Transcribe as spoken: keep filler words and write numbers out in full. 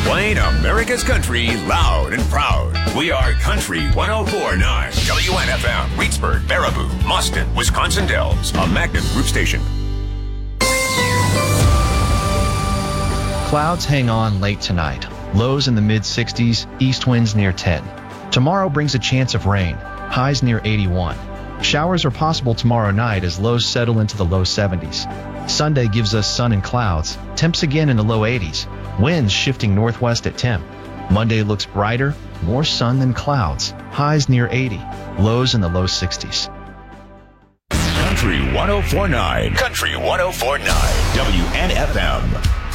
Playing America's country loud and proud. We are Country one oh four point nine. W N F M, Reedsburg, Baraboo, Mauston, Wisconsin Dells. A Magnum Group station. Clouds hang on late tonight. Lows in the mid sixties, east winds near ten. Tomorrow brings a chance of rain. Highs near eighty-one. Showers are possible tomorrow night as lows settle into the low seventies. Sunday gives us sun and clouds. Temps again in the low eighties. Winds shifting northwest at temp. Monday looks brighter, more sun than clouds. Highs near eighty. Lows in the low sixties. Country one oh four point nine. Country one oh four point nine. W N F M.